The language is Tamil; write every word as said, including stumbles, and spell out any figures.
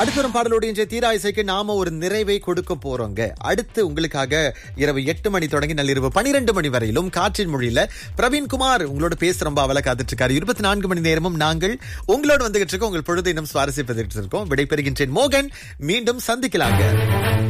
அடுத்த ஒரு பாடலோடு இன்றைய தீரா இசைக்கு நாம ஒரு நிறைவை கொடுக்க போறோங்க. அடுத்து உங்களுக்காக இரவு எட்டு மணி தொடங்கி நள்ளிரவு பனிரெண்டு மணி வரையிலும் காற்றின் மொழியில பிரவீன்குமார் உங்களோட பேச ரொம்ப அவல காத்துட்டு இருக்காரு. இருபத்தி நான்கு மணி நேரமும் நாங்கள் உங்களோட வந்துகிட்டு இருக்கோம். உங்கள் பொழுது இன்னும் சுவாரஸ்யப்பட்டு இருக்கோம். விடைபெறுகின்றேன் மோகன். மீண்டும் சந்திக்கலாங்க.